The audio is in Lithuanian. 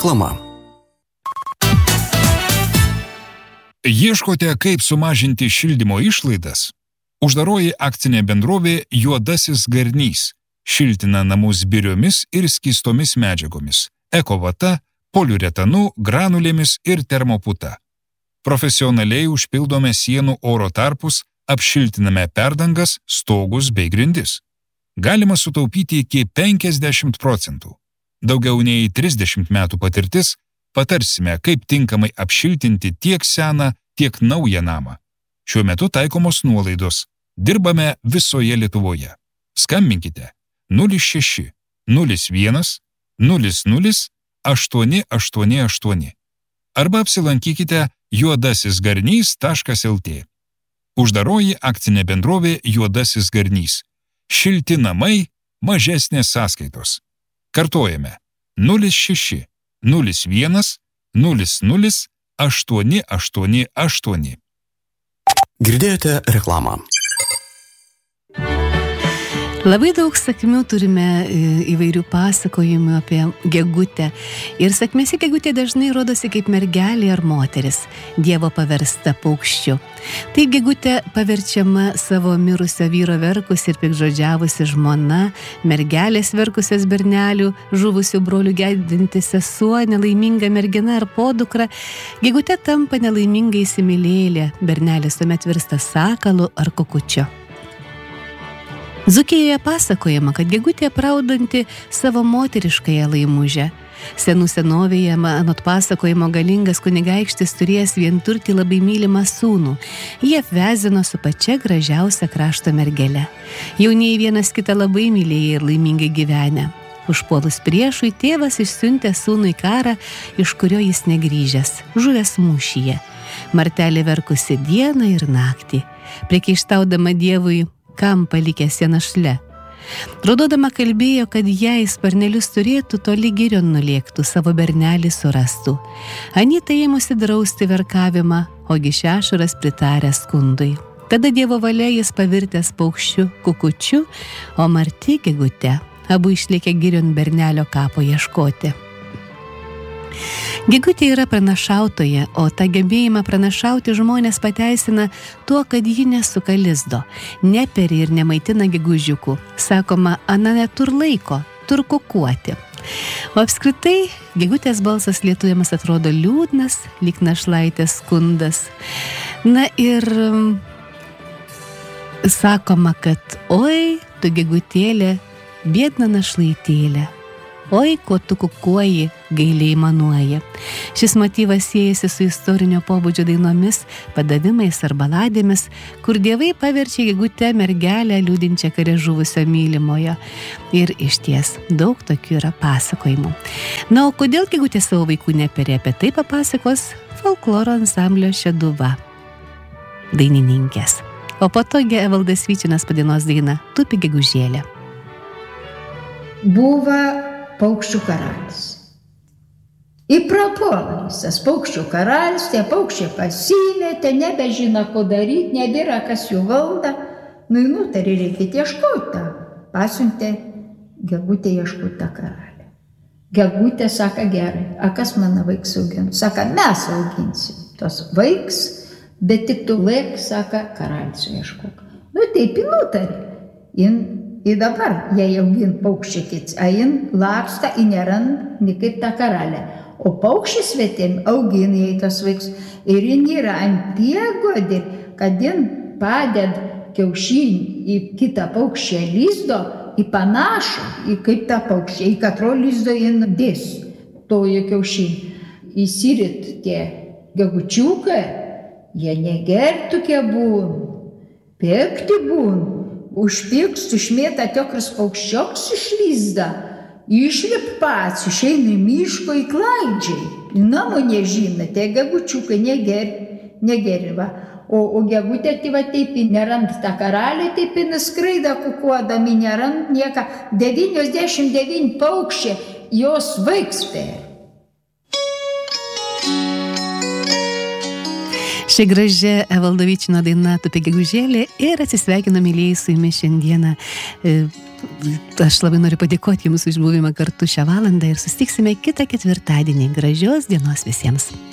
Reklama. Ieškote, kaip sumažinti šildymo išlaidas? Uždaroji akcinė bendrovė Juodasis Garnys šiltina namus biriomis ir skystomis medžiagomis, ekovata, poliuretanu, granulėmis ir termoputa. Profesionaliai užpildome sienų oro tarpus, apšiltiname perdangas, stogus bei grindis. Galima sutaupyti iki 50%. Daugiau nei 30 metų patirtis, patarsime, kaip tinkamai apšiltinti tiek seną, tiek naują namą. Šiuo metu taikomos nuolaidos. Dirbame visoje Lietuvoje. Skambinkite 06 01 00 888 arba apsilankykite juodasisgarnys.lt. Uždaroji akcinė bendrovė Juodasis Garnys. Šilti namai, mažesnės sąskaitos. Kartojame 06 01 00 888. Girdėjote reklamą. Labai daug sakmių turime įvairių pasakojimų apie gegutę. Ir sakmėse gegutė dažnai rodosi kaip mergelė ar moteris, Dievo paversta paukščiu. Tai gegutė paverčiama savo mirusio vyro verkus ir piktžodžiavusi žmona, mergelės verkusios bernelių, žuvusių brolių gedinti sesuo, nelaiminga mergina ar podukra. Gegutė tampa nelaiminga įsimylėlė, bernelis tuomet virsta sakalu ar kukučiu. Dzūkijoje pasakojama, kad gegutė praudanti savo moteriškąją laimužę. Senų senovėje, anot pasakojimo, galingas kunigaikštis turėjęs vienturtį labai mylimą sūnų. Jie apvezino su pačia gražiausia krašto mergele. Jaunieji vienas kitą labai mylėjo ir laimingai gyvenę. Užpuolus priešui, tėvas išsiuntė sūnų į karą, iš kurio jis negrįžęs, žuvęs mūšyje. Martelė verkusi dieną ir naktį, priekaištaudama Dievui, kam palikęs ją našle. Raudodama kalbėjo, kad jei sparnelius turėtų, toli girion nulėktų, savo bernelį surastų. Anyta ėmusi drausti verkavimą, ogi šešuras pritarė skundui. Tada Dievo valia jis pavirtęs paukščiu, kukučiu, o Marti gegute. Abu išlėkė girion bernelio kapo ieškoti. Gegutė yra pranašautoja, o tą gebėjimą pranašauti žmonės pateisina tuo, kad ji nesuka lizdo, neperi ir nemaitina gegužiukų. Sakoma, ana netur laiko, tur kukuoti. O apskritai, gegutės balsas lietuviams atrodo liūdnas, lyg našlaitės skundas. Na ir sakoma, kad oi, tu gegutėlė, biedna našlaitėlė. Oi, ko tu kukuoji, gailiai manuoji. Šis motyvas siejasi su istorinio pobūdžio dainomis, padavimais ar baladėmis, kur dievai paverčia gegutę mergelę liūdinčią kare žuvusio mylimojo. Ir išties, daug tokių yra pasakojimų. Na, o kodėl gegutė savo vaikų neperė, apie tai papasakos folkloro ansamblio Šeduva dainininkės. O po to Evaldas Vyčinas padainos dainą Tupi gegužėlė. Buvo paukščių karalis. Įprapuola jis, tas paukščių karalis, tie paukščiai pasimetė, nebežina, ko daryti, nebėra, kas jų valda. Nutarė, reikia ieškoti. Pasiuntė gegutė ieškoti tą karalį. Gegutė sako, gerai, a kas mano vaiks augins? Sako, mes auginsim. Tos vaiks, bet tik tu laik, sako, karalis ieškok. Taip nutarė. Ir dabar, jei augin paukščiai kits, a jin laksta, į nerand, ni kaip tą karalę. O paukščiai svetėm augina jai tos vaikus. Ir jin yra ant tiek, kad jin paded kiaušinį į kitą paukščią lizdo, į panašų, į kaip tą paukščią, į katro lizdo jin dės tojo kiaušinį. Įsirit tie gegučiukai, jie negertukie būn, pekti būn. Užpirks, užmėta tiokras paukščioks iš lizdą, išlip pats, išeina į miško į klaidžiai. Namo nežina, tie gegučiukai negeri va. O gegutė taip nerand tą karalį, taip skraida kukuodami, nerand nieką. 99 paukščiai jos vaiks per. Ši graži Evaldo Vyčino daina Tupi gegužėlė ir atsisveikino, mylėjai, su jumis šiandieną aš labai noriu padėkoti Jums už buvimą kartu šią valandą ir susitiksime kitą ketvirtadienį. Gražios dienos visiems.